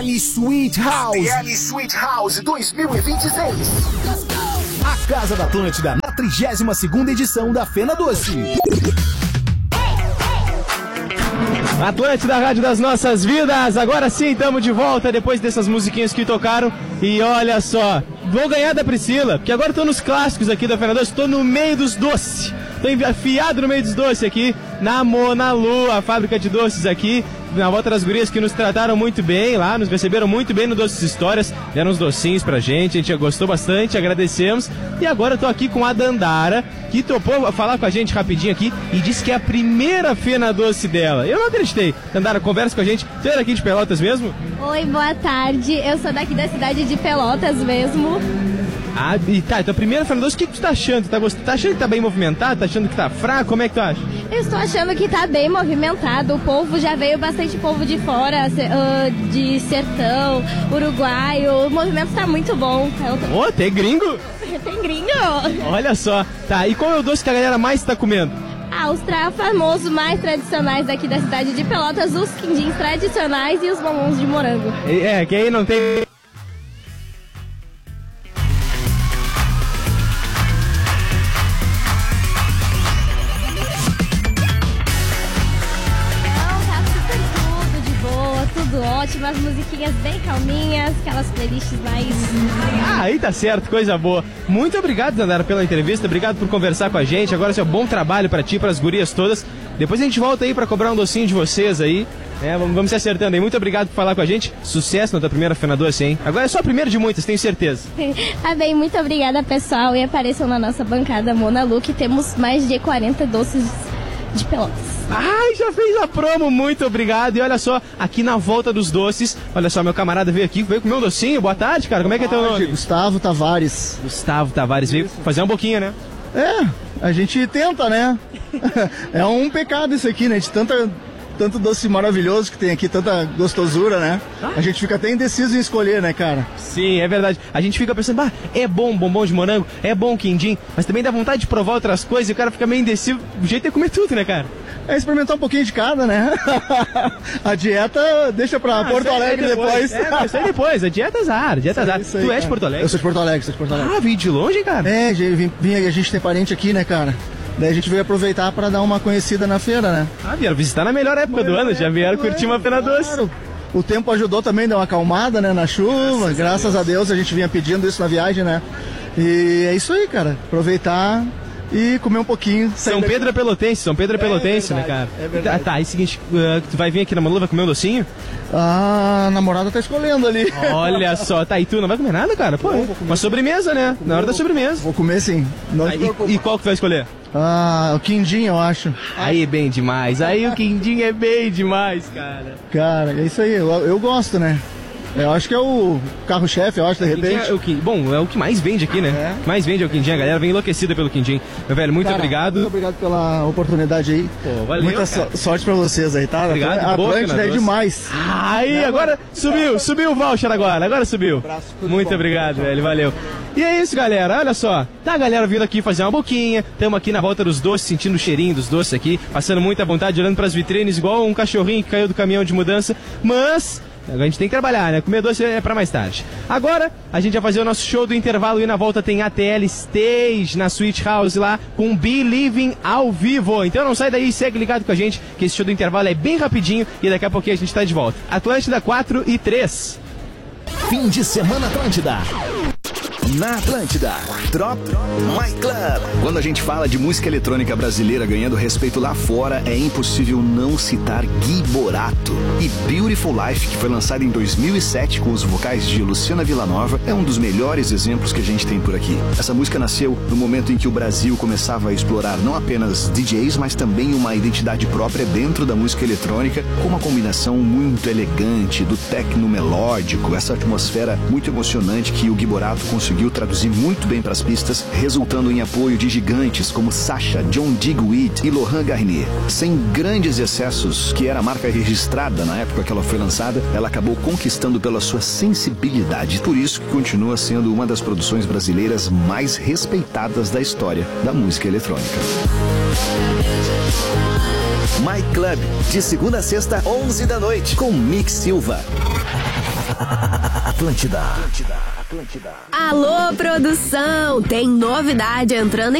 Sweet House. DL Sweet House 2026. A Casa da Atlântida na 32ª edição da Fena Doce. Atlântida, a rádio das nossas vidas. Agora sim, estamos de volta depois dessas musiquinhas que tocaram. E olha só, vou ganhar da Priscila, porque agora estou nos clássicos aqui da Fena Doce. Estou no meio dos doces. Estou enfiado no meio dos doces aqui, na Monalu, a fábrica de doces aqui, na volta das gurias que nos trataram muito bem lá, nos receberam muito bem no Doces Histórias, deram uns docinhos pra gente, a gente gostou bastante, agradecemos. E agora eu tô aqui com a Dandara, que topou falar com a gente rapidinho aqui e disse que é a primeira Fena Doce dela. Eu não acreditei. Dandara, conversa com a gente. Você é daqui de Pelotas mesmo? Oi, boa tarde. Eu sou daqui da cidade de Pelotas mesmo. Ah, e tá, então a primeira Fena Doce, o que tu tá achando? Tá achando que tá bem movimentado? Tá achando que tá fraco? Como é que tu acha? Eu estou achando que tá bem movimentado. O povo já veio bastante povo de fora, de Sertão, Uruguaio. O movimento tá muito bom. Tem gringo? Tem gringo. Olha só. Tá, e qual é o doce que a galera mais tá comendo? Os famosos mais tradicionais aqui da cidade de Pelotas, os quindins tradicionais e os bombons de morango. Que aí não tem... Ótimas musiquinhas bem calminhas, aquelas playlists mais... Aí tá certo, coisa boa. Muito obrigado, Dandara, pela entrevista, obrigado por conversar com a gente. Agora é um bom trabalho pra ti, pras gurias todas. Depois a gente volta aí pra cobrar um docinho de vocês aí. Vamos se acertando aí. Muito obrigado por falar com a gente. Sucesso na tua primeira Fena Doce, hein? Agora é só a primeira de muitas, tenho certeza. Tá bem, muito obrigada, pessoal. E apareçam na nossa bancada Monalu, que temos mais de 40 doces de Pelotas. Ai, já fez a promo, muito obrigado. E olha só, aqui na volta dos doces, olha só, meu camarada veio aqui, veio comer um docinho. Boa tarde, cara, como é que é teu nome? Gustavo Tavares. Gustavo Tavares, veio fazer um pouquinho, né? A gente tenta, né? É um pecado isso aqui, né? De tanto doce maravilhoso que tem aqui, tanta gostosura, né? A gente fica até indeciso em escolher, né, cara? Sim, é verdade. A gente fica pensando, é bom bombom de morango, é bom quindim, mas também dá vontade de provar outras coisas e o cara fica meio indeciso. O jeito é comer tudo, né, cara? É experimentar um pouquinho de cada, né? A dieta deixa pra Porto Alegre depois. Isso aí depois. A dieta é azar, Tu cara. És de Porto Alegre? Eu sou de Porto Alegre, Veio de longe, cara? A gente tem parente aqui, né, cara? Daí a gente veio aproveitar pra dar uma conhecida na feira, né? Vieram visitar na melhor época do ano, já vieram curtir uma Fena Doce. O tempo ajudou também, deu uma acalmada, né, na chuva. Graças a Deus a gente vinha pedindo isso na viagem, né? E é isso aí, cara. Aproveitar e comer um pouquinho. São Pedro é Pelotense, né, cara? É verdade. Tá, e seguinte, tu vai vir aqui na Monalu, vai comer um docinho? A namorada tá escolhendo ali. Olha só, tá, e tu não vai comer nada, cara? Pô, uma sobremesa, né? Na hora da sobremesa. Vou comer sim. E qual que tu vai escolher? O quindim, eu acho. Aí é bem demais, aí o quindim é bem demais, cara. Cara, é isso aí, eu gosto, né? Eu acho que é o carro-chefe, eu acho, de repente. Bom, é o que mais vende aqui, né? Mais vende é o quindim, a galera vem enlouquecida pelo quindim. Meu velho, muito obrigado. Muito obrigado pela oportunidade aí. Pô, valeu, muita sorte pra vocês aí, tá? Obrigado, a Atlântida é demais. Aí, agora subiu o voucher agora subiu. Muito obrigado, velho, valeu. E é isso, galera, olha só, tá a galera vindo aqui fazer uma boquinha, estamos aqui na volta dos doces, sentindo o cheirinho dos doces aqui, passando muita vontade, olhando pras vitrines, igual um cachorrinho que caiu do caminhão de mudança, mas a gente tem que trabalhar, né? Comer doce é pra mais tarde. Agora, a gente vai fazer o nosso show do intervalo e na volta tem ATL Stage na Sweet House lá, com Believing ao vivo. Então não sai daí, segue ligado com a gente, que esse show do intervalo é bem rapidinho e daqui a pouquinho a gente tá de volta. Atlântida 4 e 3. Fim de semana Atlântida. Na Atlântida, Drop My Club. Quando a gente fala de música eletrônica brasileira ganhando respeito lá fora, é impossível não citar Gui Borato. E Beautiful Life, que foi lançado em 2007 com os vocais de Luciana Villanova, é um dos melhores exemplos que a gente tem por aqui. Essa música nasceu no momento em que o Brasil começava a explorar não apenas DJs, mas também uma identidade própria dentro da música eletrônica, com uma combinação muito elegante do techno melódico, essa atmosfera muito emocionante que o Gui Borato conseguiu traduzir muito bem para as pistas, resultando em apoio de gigantes como Sasha, John Digweed e Laurent Garnier. Sem grandes excessos, que era a marca registrada na época que ela foi lançada, ela acabou conquistando pela sua sensibilidade. Por isso que continua sendo uma das produções brasileiras mais respeitadas da história da música eletrônica. My Club, de segunda a sexta, 11 da noite, com Mick Silva. Atlântida. Alô, produção! Tem novidade entrando em